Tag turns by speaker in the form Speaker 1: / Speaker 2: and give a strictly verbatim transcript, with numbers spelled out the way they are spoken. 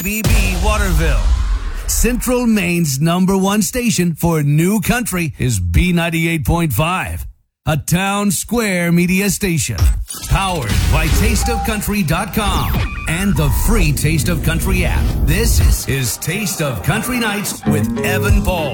Speaker 1: B B Waterville. Central Maine's number one station for new country is B ninety-eight point five, a town square media station. Powered by taste of country dot com and the free Taste of Country app. This is Taste of Country Nights with Evan Paul.